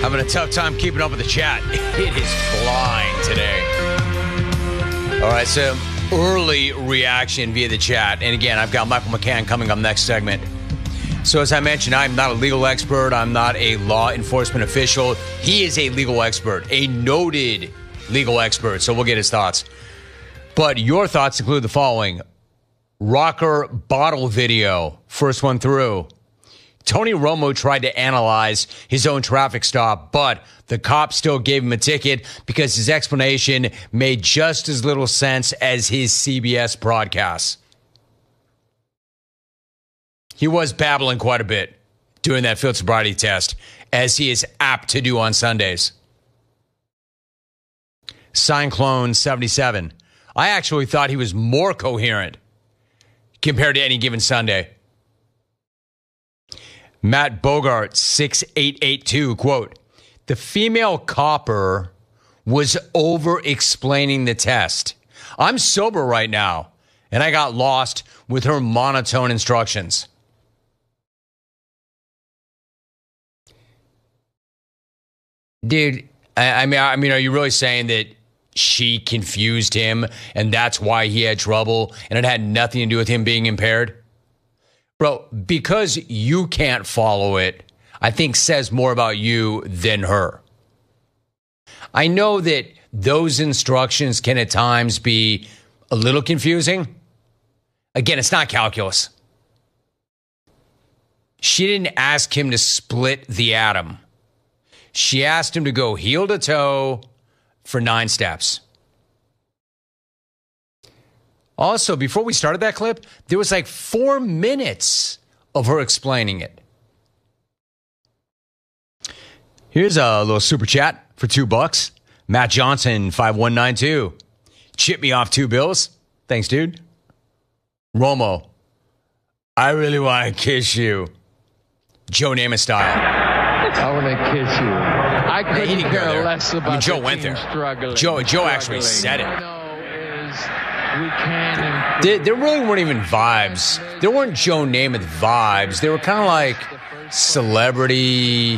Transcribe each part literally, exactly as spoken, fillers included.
Having a tough time keeping up with the chat. It is flying today. All right, so early reaction via the chat. And again, I've got Michael McCann coming up next segment. So as I mentioned, I'm not a legal expert. I'm not a law enforcement official. He is a legal expert, a noted legal expert. So we'll get his thoughts. But your thoughts include the following. Rocker bottle video. First one through. Tony Romo tried to analyze his own traffic stop, but the cop still gave him a ticket because his explanation made just as little sense as his C B S broadcasts. He was babbling quite a bit doing that field sobriety test, as he is apt to do on Sundays. Cyclone seventy-seven. I actually thought he was more coherent compared to any given Sunday. Matt Bogart, six eight eight two, quote, the female copper was over-explaining the test. I'm sober right now, and I got lost with her monotone instructions. Dude, I, I mean, I mean, are you really saying that she confused him, and that's why he had trouble, and it had nothing to do with him being impaired? Bro, because you can't follow it, I think says more about you than her. I know that those instructions can at times be a little confusing. Again, it's not calculus. She didn't ask him to split the atom. She asked him to go heel to toe for nine steps. Also, before we started that clip, there was like four minutes of her explaining it. Here's a little super chat for two bucks. Matt Johnson, five one nine two. Chip me off two bills. Thanks, dude. Romo, I really want to kiss you. Joe Namath style. I want to kiss you. I couldn't he care less about I mean, Joe the went there. Struggling, Joe, Joe actually said it. We can there, there really weren't even vibes. There weren't Joe Namath vibes. They were kind of like celebrity,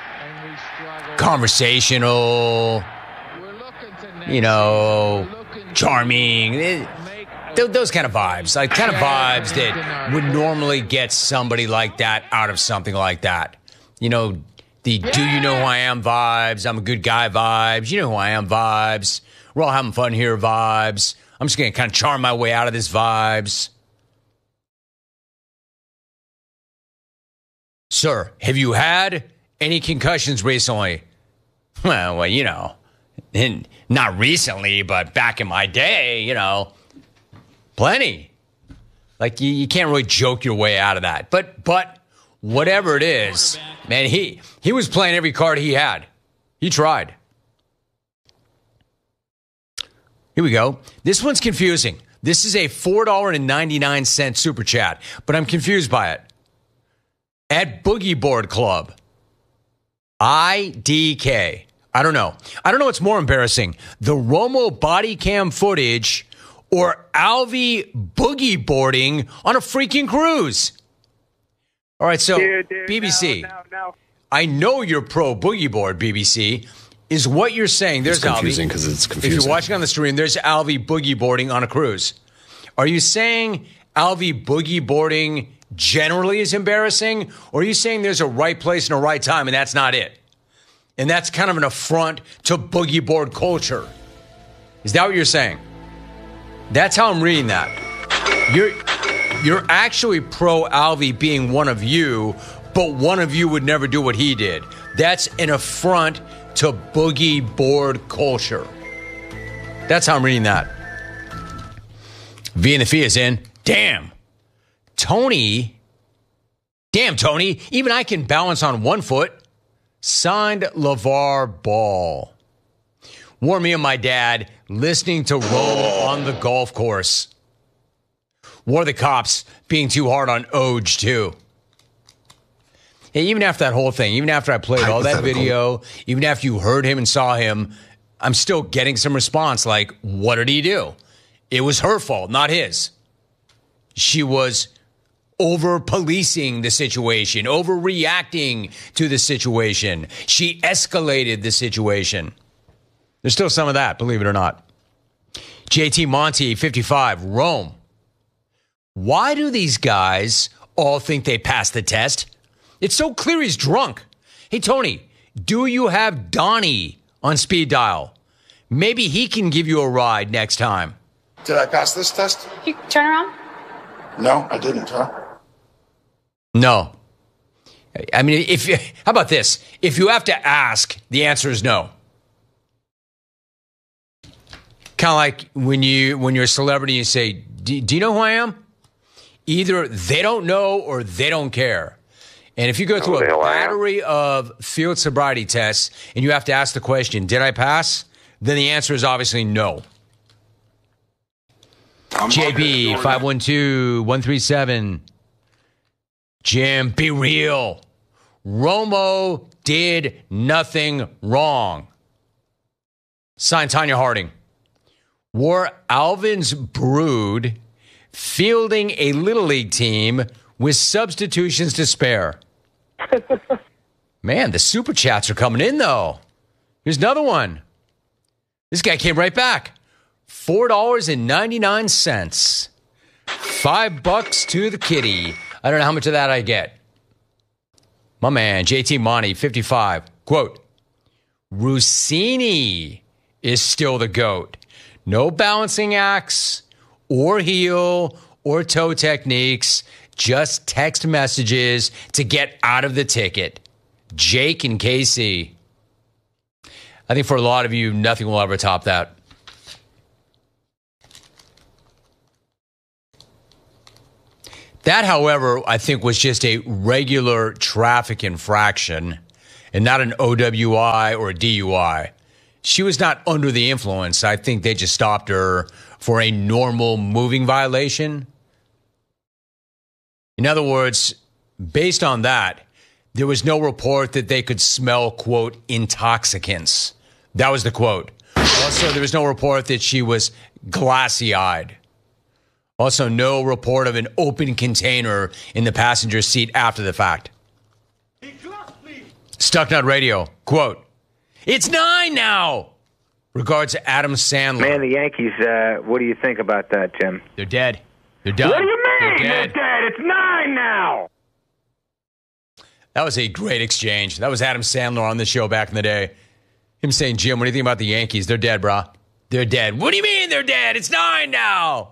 conversational, you know, charming. It, those kind of vibes. Like kind of vibes that would normally get somebody like that out of something like that. You know, the do you know who I am vibes. I'm a good guy vibes. You know who I am vibes. We're all having fun here vibes. I'm just going to kind of charm my way out of this vibes. Sir, have you had any concussions recently? Well, well, you know, not recently, but back in my day, you know, plenty. Like, you, you can't really joke your way out of that. But, but whatever it is, man, he, he was playing every card he had. He tried. Here we go. This one's confusing. This is a four dollars and ninety-nine cents super chat, but I'm confused by it. At Boogie Board Club, I D K. I don't know. I don't know what's more embarrassing, the Romo body cam footage or Alvy boogie boarding on a freaking cruise. All right, so dude, dude, B B C, no, no, no. I know you're pro boogie board, B B C. Is what you're saying. There's it's confusing Alvy. because it's confusing. If you're watching on the stream, there's Alvy boogie boarding on a cruise. Are you saying Alvy boogie boarding generally is embarrassing? Or are you saying there's a right place and a right time and that's not it? And that's kind of an affront to boogie board culture. Is that what you're saying? That's how I'm reading that. You're, you're actually pro Alvy being one of you, but one of you would never do what he did. That's an affront to boogie board culture. That's how I'm reading that. V and the Fee is in. Damn. Tony. Damn, Tony. Even I can balance on one foot. Signed LeVar Ball. Wore me and my dad listening to roll on the golf course. Wore the cops being too hard on Oj, too. Hey, even after that whole thing, even after I played all that video, even after you heard him and saw him, I'm still getting some response like, what did he do? It was her fault, not his. She was over policing the situation, overreacting to the situation. She escalated the situation. There's still some of that, believe it or not. J T Monty, fifty-five, Rome. Why do these guys all think they passed the test? It's so clear he's drunk. Hey, Tony, do you have Donnie on speed dial? Maybe he can give you a ride next time. Did I pass this test? You turn around? No, I didn't, huh? No. I mean, if you, how about this? If you have to ask, the answer is no. Kind of like when you when you're a celebrity, you say, do, do you know who I am? Either they don't know or they don't care. And if you go through a battery of field sobriety tests and you have to ask the question, did I pass? Then the answer is obviously no. I'm J B, five one two, one three seven. Jim, be real. Romo did nothing wrong. Signed, Tanya Harding. Wore Alvin's brood fielding a Little League team with substitutions to spare. Man, the super chats are coming in, though. Here's another one. This guy came right back. four dollars and ninety-nine cents. Five bucks to the kitty. I don't know how much of that I get. My man, J T Monty, fifty-five. Quote, Rossini is still the GOAT. No balancing acts or heel or toe techniques. Just text messages to get out of the ticket. Jake and Casey. I think for a lot of you, nothing will ever top that. That, however, I think was just a regular traffic infraction and not an O W I or a D U I. She was not under the influence. I think they just stopped her for a normal moving violation. In other words, based on that, there was no report that they could smell, quote, intoxicants. That was the quote. Also, there was no report that she was glassy-eyed. Also, no report of an open container in the passenger seat after the fact. Stucknut Radio, quote, it's nine now. Regards to Adam Sandler. Man, the Yankees, uh, what do you think about that, Tim? They're dead. They're done. What do you mean? They're They're dead. dead. It's nine now. That was a great exchange. That was Adam Sandler on the show back in the day. Him saying, Jim, what do you think about the Yankees? They're dead, brah. They're dead. What do you mean they're dead? It's nine now.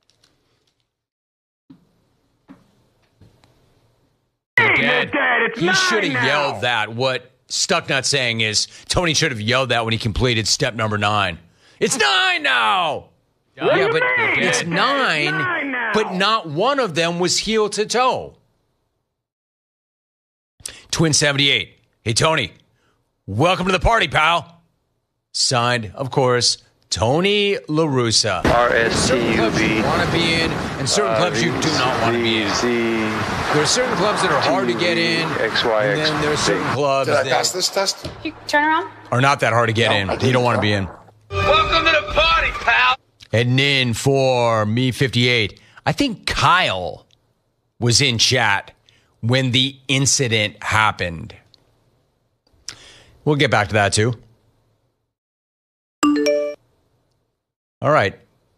They're dead. Dead. It's He should have now. yelled that. What Stucknut saying is Tony should have yelled that when he completed step number nine. It's nine now. What yeah, do but you mean? it's nine, It's nine now. but not one of them was heel to toe. Twin seventy-eight. Hey, Tony, welcome to the party, pal. Signed, of course, Tony La Russa. R S T Certain U clubs you V. want to be in, and certain clubs you do not want to be in. Z, There are certain clubs that are hard to get in, X, Y, and X, then there are certain Z. clubs Did I pass that this test? You turn around? are not that hard to get No, in. I You didn't. don't want to be in. Welcome to the party, pal. Heading in for me fifty-eight. I think Kyle was in chat when the incident happened. We'll get back to that too. All right.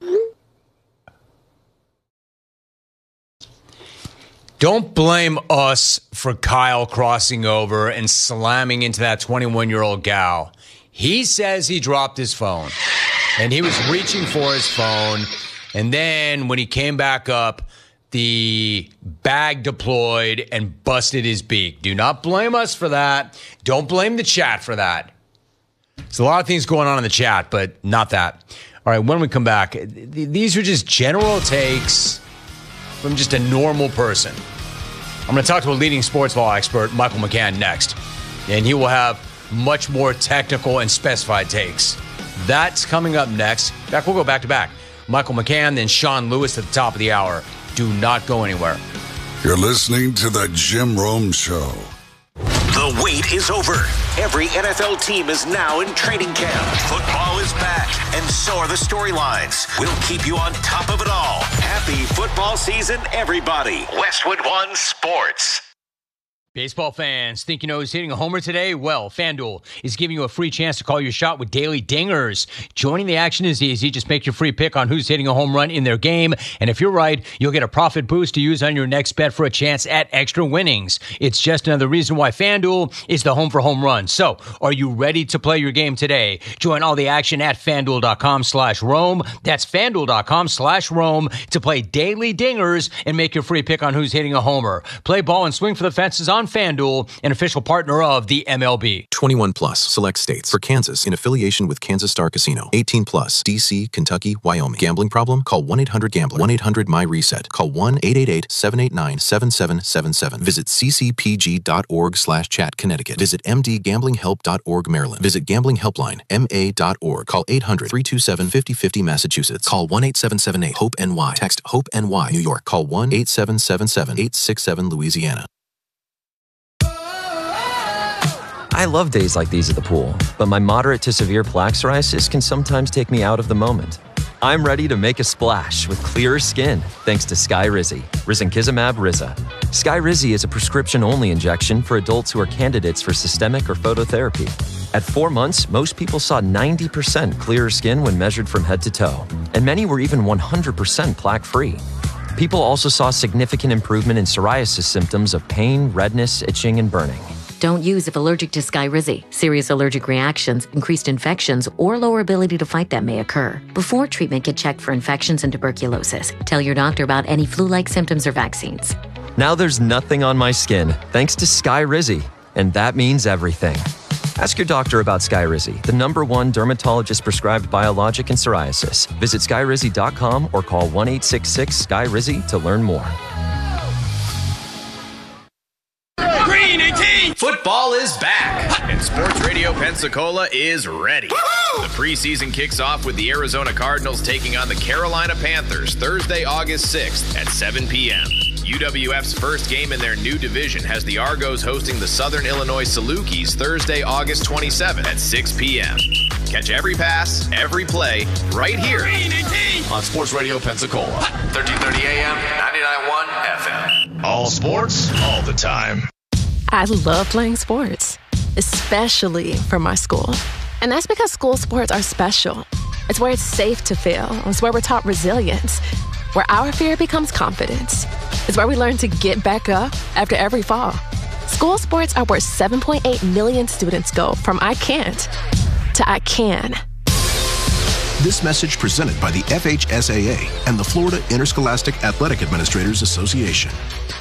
Don't blame us for Kyle crossing over and slamming into that twenty-one-year-old gal. He says he dropped his phone, and he was reaching for his phone, and then when he came back up, the bag deployed and busted his beak. Do not blame us for that. Don't blame the chat for that. There's a lot of things going on in the chat, but not that. All right, when we come back, th- these are just general takes from just a normal person. I'm going to talk to a leading sports law expert, Michael McCann, next. And he will have much more technical and specified takes. That's coming up next. In fact, we'll go back to back. Michael McCann, then Sean Lewis at the top of the hour. Do not go anywhere. You're listening to The Jim Rome Show. The The wait is over. Every N F L team is now in training camp. Football is back, and so are the storylines. We'll keep you on top of it all. Happy football season, everybody. Westwood One Sports. Baseball fans, think you know who's hitting a homer today? Well, FanDuel is giving you a free chance to call your shot with daily dingers. Joining the action is easy. Just make your free pick on who's hitting a home run in their game. And if you're right, you'll get a profit boost to use on your next bet for a chance at extra winnings. It's just another reason why FanDuel is the home for home runs. So, are you ready to play your game today? Join all the action at FanDuel.com slash Rome. That's FanDuel.com slash Rome to play daily dingers and make your free pick on who's hitting a homer. Play ball and swing for the fences on FanDuel, an official partner of the M L B. twenty-one plus, select states. For Kansas, in affiliation with Kansas Star Casino. eighteen plus, D C, Kentucky, Wyoming. Gambling problem? Call one eight hundred gambler. one eight hundred my reset. Call one eight eight eight, seven eight nine, seven seven seven seven. Visit ccpg.org slash chat Connecticut. Visit mdgamblinghelp.org Maryland. Visit Gambling Helpline, M A dot org. Call eight hundred, three two seven, five oh five oh Massachusetts. Call one eight seven seven eight, HOPE N Y. Text HOPE N Y New York. Call one eight seven seven seven, eight six seven Louisiana. I love days like these at the pool, but my moderate to severe plaque psoriasis can sometimes take me out of the moment. I'm ready to make a splash with clearer skin thanks to Skyrizi, risankizumab Riza. Skyrizi is a prescription-only injection for adults who are candidates for systemic or phototherapy. At four months, most people saw ninety percent clearer skin when measured from head to toe, and many were even one hundred percent plaque-free. People also saw significant improvement in psoriasis symptoms of pain, redness, itching, and burning. Don't use if allergic to Skyrizi. Serious allergic reactions, increased infections, or lower ability to fight them may occur. Before treatment, get checked for infections and tuberculosis. Tell your doctor about any flu-like symptoms or vaccines. Now there's nothing on my skin thanks to Skyrizi, and that means everything. Ask your doctor about Skyrizi, the number one dermatologist-prescribed biologic in psoriasis. Visit skyrizi dot com or call one eight six six, S K Y R I Z I to learn more. Football is back, and Sports Radio Pensacola is ready. The preseason kicks off with the Arizona Cardinals taking on the Carolina Panthers Thursday, August sixth at seven p.m. U W F's first game in their new division has the Argos hosting the Southern Illinois Salukis Thursday, August twenty-seventh at six p.m. Catch every pass, every play, right here on Sports Radio Pensacola, thirteen thirty A M, ninety-nine point one F M. All sports, all the time. I love playing sports, especially for my school. And that's because school sports are special. It's where it's safe to fail. It's where we're taught resilience, where our fear becomes confidence. It's where we learn to get back up after every fall. School sports are where seven point eight million students go from I can't to I can. This message presented by the F H S A A and the Florida Interscholastic Athletic Administrators Association.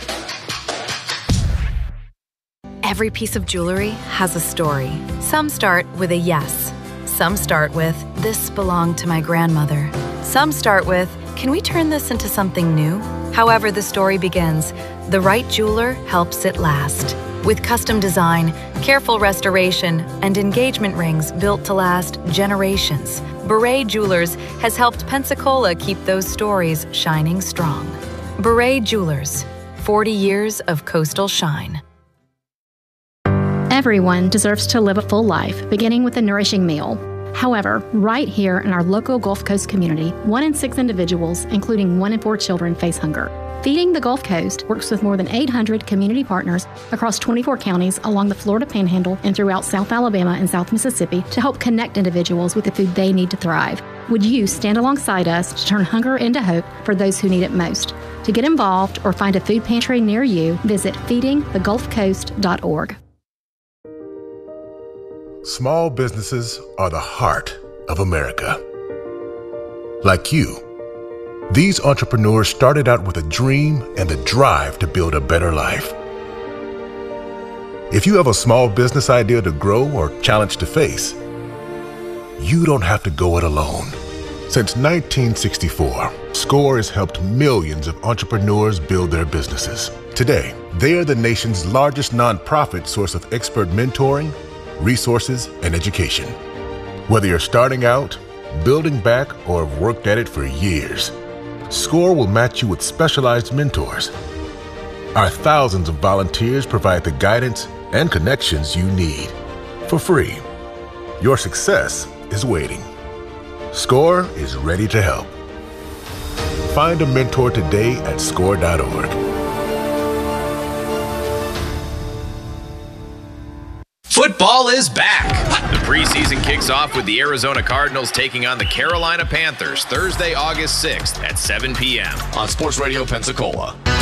Every piece of jewelry has a story. Some start with a yes. Some start with, this belonged to my grandmother. Some start with, can we turn this into something new? However the story begins, the right jeweler helps it last. With custom design, careful restoration, and engagement rings built to last generations, Beret Jewelers has helped Pensacola keep those stories shining strong. Beret Jewelers, forty years of coastal shine. Everyone deserves to live a full life, beginning with a nourishing meal. However, right here in our local Gulf Coast community, one in six individuals, including one in four children, face hunger. Feeding the Gulf Coast works with more than eight hundred community partners across twenty-four counties along the Florida Panhandle and throughout South Alabama and South Mississippi to help connect individuals with the food they need to thrive. Would you stand alongside us to turn hunger into hope for those who need it most? To get involved or find a food pantry near you, visit feeding the gulf coast dot org. Small businesses are the heart of America. Like you, these entrepreneurs started out with a dream and the drive to build a better life. If you have a small business idea to grow or challenge to face, you don't have to go it alone. Since nineteen sixty-four, SCORE has helped millions of entrepreneurs build their businesses. Today, they are the nation's largest nonprofit source of expert mentoring, resources, and education. Whether you're starting out, building back, or have worked at it for years, SCORE will match you with specialized mentors. Our thousands of volunteers provide the guidance, and connections you need for free. Your success is waiting. SCORE is ready to help. Find a mentor today at score dot org. Football is back. The preseason kicks off with the Arizona Cardinals taking on the Carolina Panthers Thursday, August sixth at seven p.m. on Sports Radio Pensacola.